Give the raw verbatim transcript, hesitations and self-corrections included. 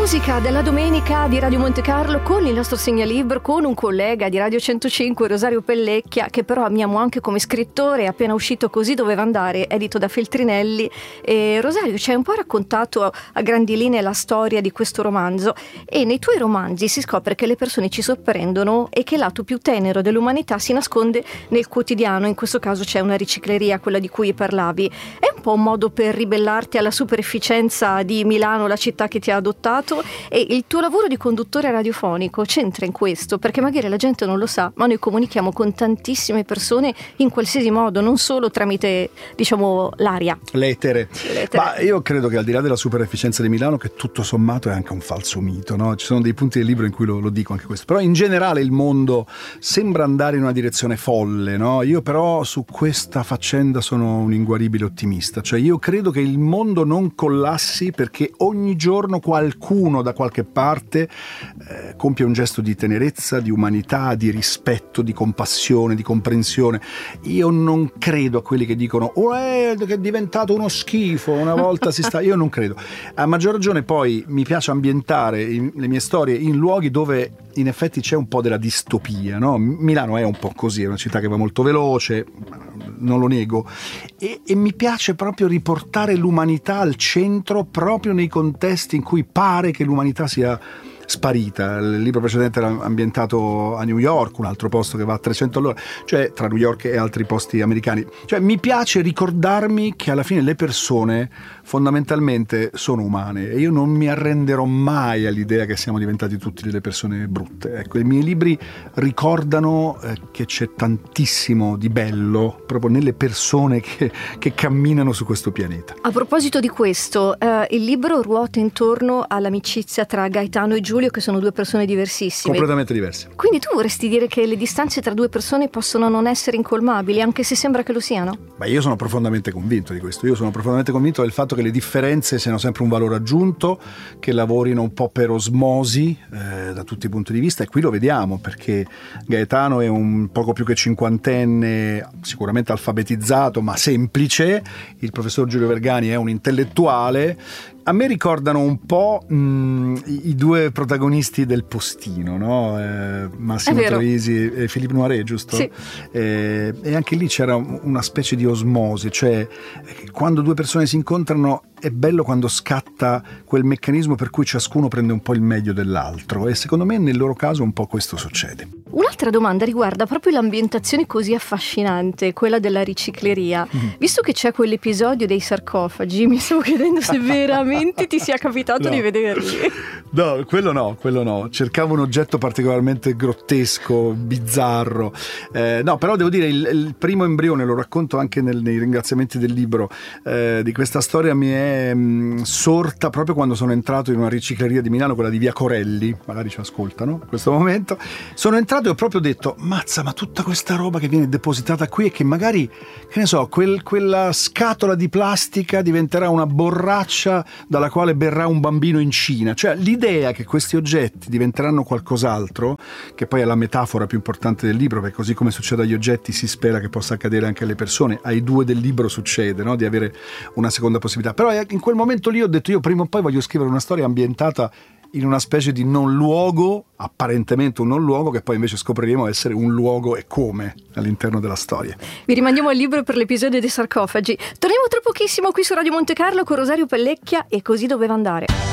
musica della domenica di Radio Monte Carlo con il nostro segnalibro, con un collega di Radio centocinque, Rosario Pellecchia, che però amiamo anche come scrittore, è appena uscito Così doveva andare, edito da Feltrinelli. E Rosario, ci hai un po' raccontato a grandi linee la storia di questo romanzo, e nei tuoi romanzi si scopre che le persone ci sorprendono e che il lato più tenero dell'umanità si nasconde nel quotidiano. In questo caso c'è una ricicleria, quella di cui parlavi. È un po' un modo per ribellarti alla superefficienza di Milano, la città che ti ha adottato, e il tuo lavoro di conduttore radiofonico c'entra in questo, perché magari la gente non lo sa, ma noi comunichiamo con tantissime persone in qualsiasi modo, non solo tramite, diciamo, l'aria. L'etere. L'etere. Ma io credo che al di là della superefficienza di Milano, che tutto sommato è anche un falso mito, no? Ci sono dei punti del libro in cui lo, lo dico anche questo, però in generale il mondo sembra andare in una direzione folle, no? Io però su questa faccenda sono un inguaribile ottimista, cioè io credo che il mondo non collassi perché ogni giorno qualcuno da qualche parte eh, compie un gesto di tenerezza, di umanità, di rispetto, di compassione, di comprensione. Io non credo a quelli che dicono oh, eh, che è diventato uno schifo, una volta si sta... Io non credo. A maggior ragione poi mi piace ambientare in, le mie storie in luoghi dove in effetti c'è un po' della distopia, no? Milano è un po' così, è una città che va molto veloce, non lo nego, e, e mi piace proprio riportare l'umanità al centro proprio nei contesti in cui pare che l'umanità sia sparita. Il libro precedente era ambientato a New York, un altro posto che va a trecento all'ora, cioè tra New York e altri posti americani. Cioè mi piace ricordarmi che alla fine le persone fondamentalmente sono umane e io non mi arrenderò mai all'idea che siamo diventati tutti delle persone brutte. Ecco, i miei libri ricordano eh, che c'è tantissimo di bello proprio nelle persone che, che camminano su questo pianeta. A proposito di questo, eh, il libro ruota intorno all'amicizia tra Gaetano e Giulio, che sono due persone diversissime. Completamente diverse. Quindi tu vorresti dire che le distanze tra due persone possono non essere incolmabili, anche se sembra che lo siano? Beh, io sono profondamente convinto di questo. Io sono profondamente convinto del fatto che le differenze siano sempre un valore aggiunto, che lavorino un po' per osmosi eh, da tutti i punti di vista, e qui lo vediamo perché Gaetano è un poco più che cinquantenne, sicuramente alfabetizzato ma semplice. Il professor Giulio Vergani è un intellettuale. A me ricordano un po' mh, i, i due protagonisti del Postino, no? Eh, Massimo Troisi e Philippe Noiret, giusto? Sì. Eh, e anche lì c'era una specie di osmosi, cioè quando due persone si incontrano è bello quando scatta quel meccanismo per cui ciascuno prende un po' il meglio dell'altro, e secondo me nel loro caso un po' questo succede. Un'altra domanda riguarda proprio l'ambientazione così affascinante, quella della ricicleria. Mm. Visto che c'è quell'episodio dei sarcofagi, mi stavo chiedendo se veramente ti sia capitato no. di vederli. No, quello no, quello no. Cercavo un oggetto particolarmente grottesco, bizzarro. Eh, no, però devo dire, il, il primo embrione, lo racconto anche nel, nei ringraziamenti del libro, eh, di questa storia mi è mh, sorta proprio quando sono entrato in una ricicleria di Milano, quella di Via Corelli, magari ci ascoltano in questo momento. Sono entrato e ho proprio detto, mazza, ma tutta questa roba che viene depositata qui e che magari, che ne so, quel, quella scatola di plastica diventerà una borraccia dalla quale berrà un bambino in Cina. Cioè l'idea che questi oggetti diventeranno qualcos'altro, che poi è la metafora più importante del libro, perché così come succede agli oggetti si spera che possa accadere anche alle persone. Ai due del libro succede, no? Di avere una seconda possibilità. Però in quel momento lì ho detto, io prima o poi voglio scrivere una storia ambientata in una specie di non luogo, apparentemente un non luogo, che poi invece scopriremo essere un luogo e come all'interno della storia. Vi rimandiamo al libro per l'episodio dei sarcofagi. Torniamo tra pochissimo qui su Radio Monte Carlo con Rosario Pellecchia e Così doveva andare.